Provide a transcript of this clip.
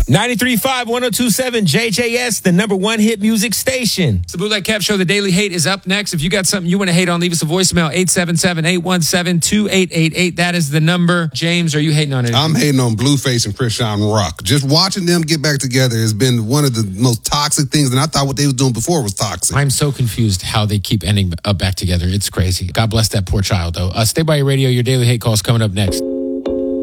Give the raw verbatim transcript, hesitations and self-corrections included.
ninety-three point five, one oh two point seven J J S, the number one hit music station. It's the Bootleg Cap Show. The Daily Hate is up next. If you got something you want to hate on, leave us a voicemail, eight seven seven, eight one seven, two eight eight eight. That is the number. James, are you hating on it? I'm hating on Blueface and Krishan Rock. Just watching them get back together has been one of the most toxic things, and I thought what they was doing before was toxic. I'm so confused how they keep ending up back together. It's crazy. God bless that poor child, though. Uh, stay by your radio. Your Daily Hate call is coming up next.